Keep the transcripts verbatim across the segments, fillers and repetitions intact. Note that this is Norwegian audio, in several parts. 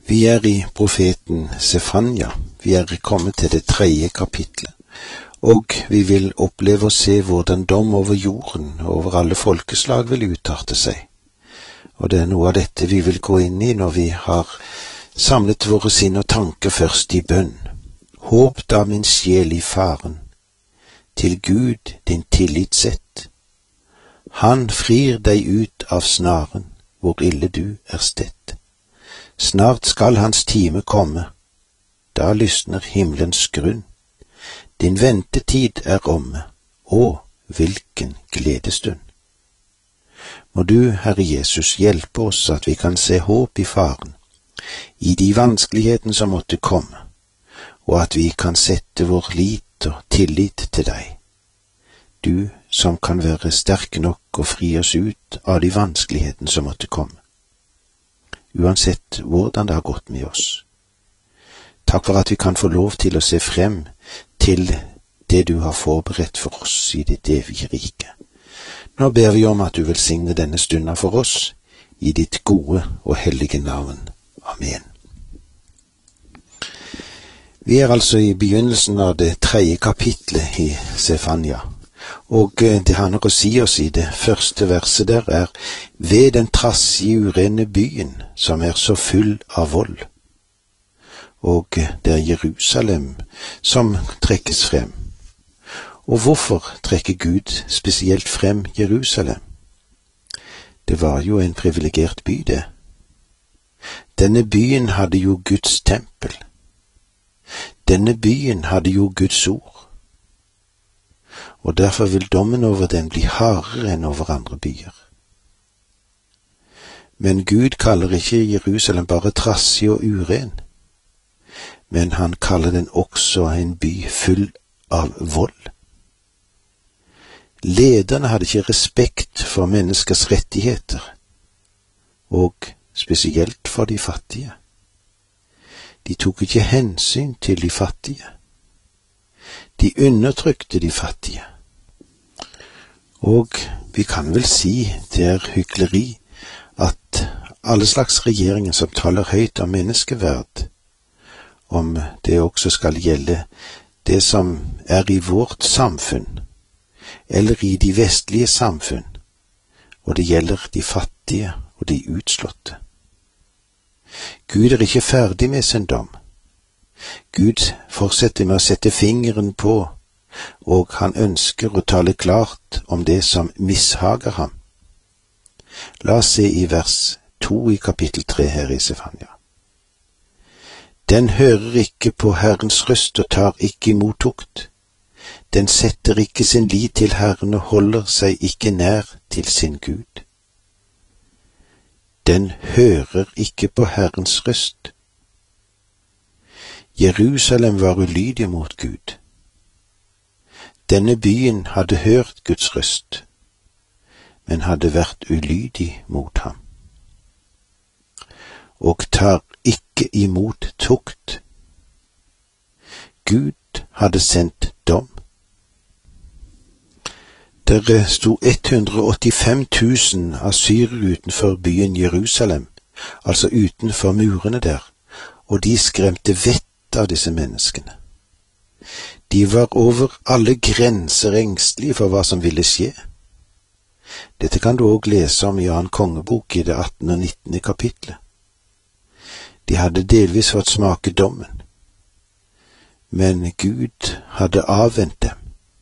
Vi er i profeten Sefania. Vi er kommet til det tredje kapitlet, og vi vil oppleve å se hvordan dom over jorden og over alle folkeslag vil utarte seg. Og det er noe av dette vi vil gå inn i når vi har samlet våre sinn og tanker først i bønn. Håp da min sjel i faren, til Gud din tillit sett. Han frir deg ut av snaren, hvor ille du er stett. Snart skal hans time komme, da lysner himmelens grunn. Din ventetid er omme, å, hvilken gledestund. Må du, Herre Jesus, hjelpe oss at vi kan se håp i faren, i de vanskelighetene som måtte komme, og at vi kan sette vår lit og tillit til deg. Du som kan være sterk nok og fri oss ut av de vanskelighetene som måtte komme, uansett hvordan det har gått med oss. Takk for at vi kan få lov til å se frem til det du har forberedt for oss i ditt evige rike. Nå ber vi om at du velsigner denne stunden for oss, i ditt gode og hellige navn. Amen. Vi er altså i begynnelsen av det tredje kapitlet i Sefania, og det han har å si oss i det første verset der er: ved den trassige urene byen, som er så full av vold. Og det er Jerusalem som trekkes frem. Og hvorfor trekker Gud spesielt frem Jerusalem? Det var jo en privilegert by, det. Denne byen hadde jo Guds tempel. Denne byen hadde jo Guds ord. Og derfor vil dommen over den bli hardere enn over andre byer. Men Gud kaller ikke Jerusalem bare trassig og uren, men han kaller den også en by full av vold. Lederne hadde ikke respekt for menneskers rettigheter, og spesielt for de fattige. De tok ikke hensyn til de fattige. De undertrykte de fattige. Og vi kan vel si det er hykleri at alle slags regjeringer som taler høyt om menneskeverd, om det også skal gjelde det som er i vårt samfunn, eller i de vestlige samfunn, og det gjelder de fattige og de utslåtte. Gud er ikke ferdig med sin dom. Gud fortsetter med å sette fingeren på, og han ønsker å tale klart om det som mishager ham. La oss se i vers to i kapittel tre her i Sefania. Den hører ikke på Herrens røst og tar ikke imot tukt. Den setter ikke sin lit til Herren og holder seg ikke nær til sin Gud. Den hører ikke på Herrens røst. Jerusalem var ulydig mot Gud. Denne byen hadde hørt Guds røst, men hadde vært ulydig mot ham, og tar ikke imot tukt. Gud hadde sendt dom. Der sto ett hundre og åttifem tusen assyrer utenfor byen Jerusalem, altså utenfor murene der, og de skremte vett av disse menneskene. De var over alle grenser engstelige for hva som ville skje. Dette kan du også lese om i annen kongebok i det attende og nittende kapitlet. De hadde delvis fått smake dommen, men Gud hadde avvent dem.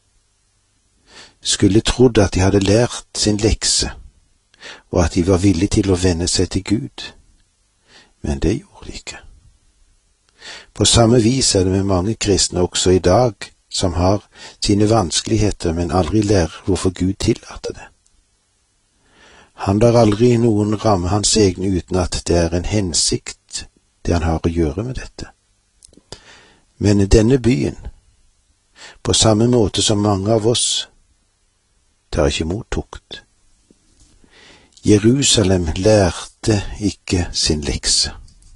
Skulle trodd at de hadde lært sin lekse, og at de var villige til å vende seg til Gud, men det gjorde de ikke. På samme vis er det med mange kristne også i dag, som har sine vanskeligheter, men aldri lærer hvorfor Gud tillater det. Han lar aldri noen ramme hans egne uten at det er en hensikt, det han har å gjøre med dette. Men denne byen, på samme måte som mange av oss, tar ikke imot tukt. Jerusalem lærte ikke sin lekse.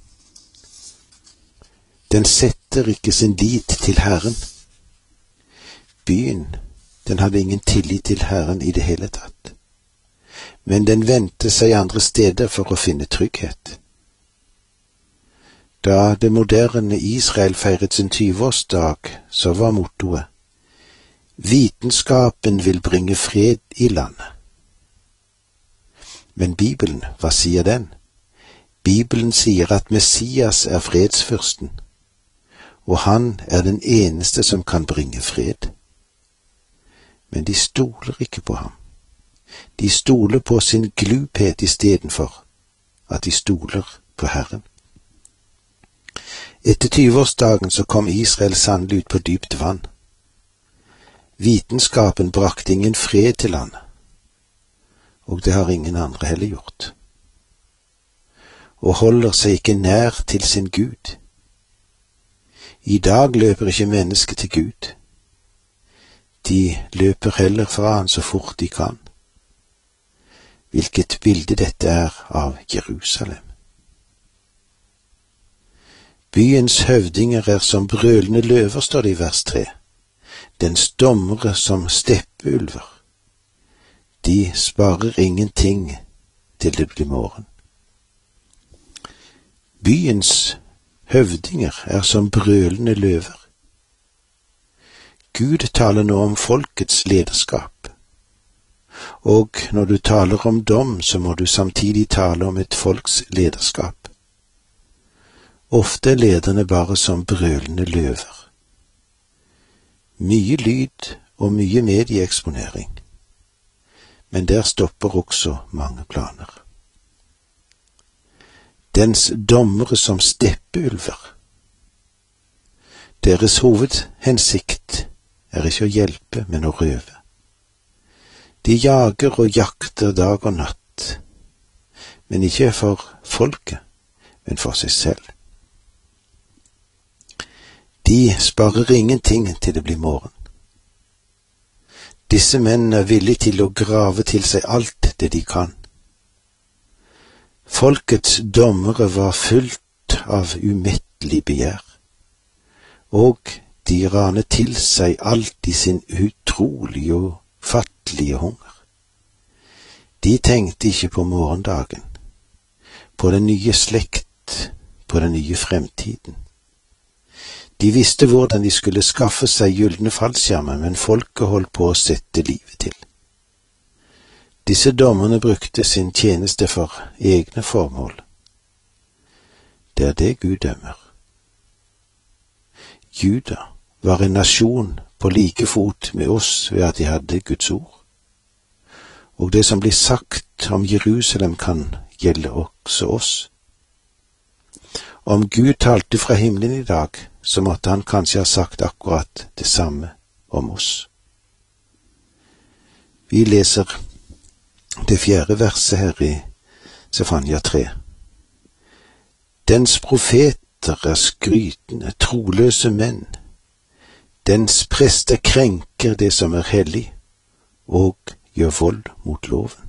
Den setter ikke sin lit til Herren. Byen, den hadde ingen tillit til Herren i det hele tatt. Men den vendte seg andre steder for å finne trygghet. Da det moderne Israel feiret sin tyve-årsdag, så var mottoet: Vitenskapen vil bringe fred i landet. Men Bibelen, hva sier den? Bibelen sier at Messias er fredsfyrsten, og han er den eneste som kan bringe fred. Men de stoler ikke på ham. De stoler på sin gluphet istedenfor at de stoler på Herren. Etter tyve-årsdagen så kom Israel sannelig ut på dypt vann. Vitenskapen brakte ingen fred til landet, og det har ingen andre heller gjort, og holder seg ikke nær til sin Gud. I dag løper ikke mennesket til Gud. De løper heller fra han så fort de kan. Hvilket bilde dette er av Jerusalem. Byens høvdinger er som brølende løver, står det i vers tre. Dens dommere som steppeulver. De sparer ingenting til det blir morgen. Byens høvdinger er som brølende løver. Gud taler nå om folkets lederskap. Og når du taler om dom, så må du samtidig tale om et folks lederskap. Ofte er lederne bare som brølende løver. Mye lyd og mye medieeksponering. Men der stopper også mange planer. Dens dommere som steppeulver. Deres hovedhensikt er ikke å hjelpe, men å røve. De jager og jakter dag og natt, men ikke for folket, men for seg selv. De sparer ingenting til det blir morgen. Disse mennene er villige til å grave til seg alt det de kan. Folkets dommere var fullt av umettelig begjær, og de ranet til seg alt i sin utrolige og fattelige hunger. De tenkte ikke på morgendagen, på den nye slekt, på den nye fremtiden. De visste hvordan de skulle skaffe seg gylne fallskjermer, men folket holdt på å sette livet til. Disse dommerne brukte sin tjeneste for egne formål. Det er det Gud dømmer. Juda var en nasjon på like fot med oss ved at de hadde Guds ord. Og det som blir sagt om Jerusalem kan gjelde også oss. Om Gud talte fra himmelen i dag, så måtte han kanskje ha sagt akkurat det samme om oss. Vi leser det fjerde verset her i Sefania tre. Dens profeter er skrytende, troløse menn. Dens prester krenker det som er hellig, og gjør vold mot loven.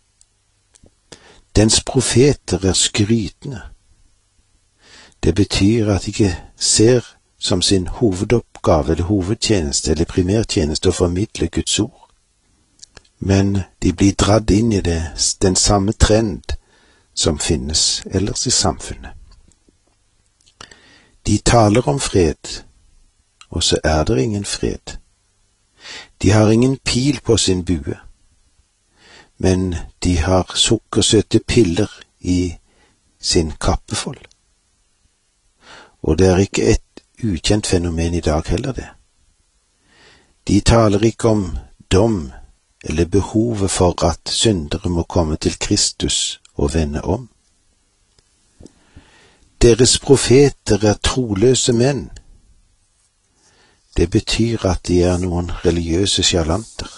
Dens profeter er skrytende. Det betyr at de ikke ser som sin hovedoppgave eller hovedtjeneste eller primærtjeneste å formidle Guds ord, men de blir dratt inn i det, den samme trend som finnes ellers i samfunnet. De taler om fred, og så er det ingen fred. De har ingen pil på sin bue, men de har sukkersøte piller i sin kappefold. Og det er ikke et ukjent fenomen i dag heller det. De taler ikke om dom eller behovet for at syndere må komme til Kristus og vende om. Deres profeter er troløse menn. Det betyr at de er noen religiøse sjarlanter.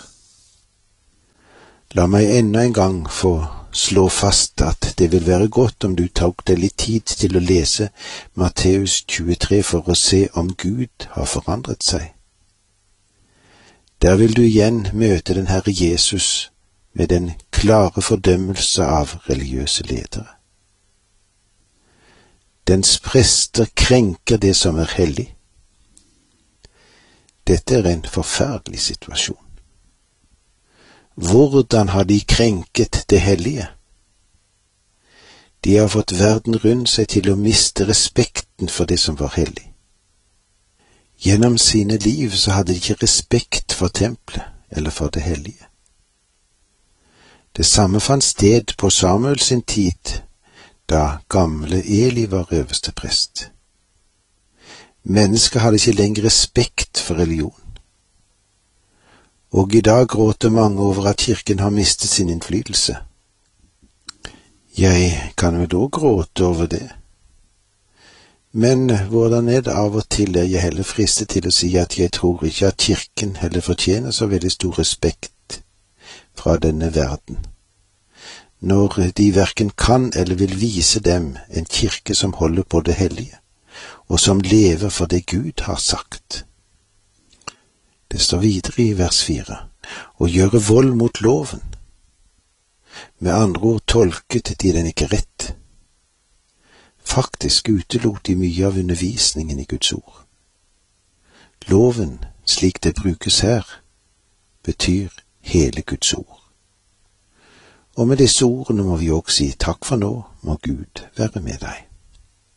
La meg enda en gang få slå fast at det vil være godt om du tok deg litt tid til å lese Matteus tjuetre for å se om Gud har forandret seg. Der vil du igjen møte den Herre Jesus med den klare fordømmelse av religiøse ledere. Dens prester krenker det som er hellig. Dette er en forferdelig situasjon. Hvordan har de krenket det hellige? De har fått verden rundt seg til å miste respekten for det som var hellig. Gjennom sine liv så hadde de ikke respekt for tempelet eller for det hellige. Det samme fant sted på Samuel sin tid, da gamle Eli var øverste prest. Mennesker hadde ikke lenger respekt for religion. Og i dag gråter mange over at kirken har mistet sin innflytelse. Jeg kan vel da gråte over det. Men hvordan er det av og til er jeg heller fristet til å si at jeg tror ikke at kirken heller fortjener så veldig stor respekt fra denne verden, når de hverken kan eller vil vise dem en kirke som holder på det hellige, og som lever for det Gud har sagt. Det står videre i vers fire, å gjøre vold mot loven. Med andre ord tolket de den ikke rett. Faktisk utelot de mye av undervisningen i Guds ord. Loven, slik det brukes her, betyr hele Guds ord. Og med disse ordene må vi også si takk for nå, må Gud være med deg.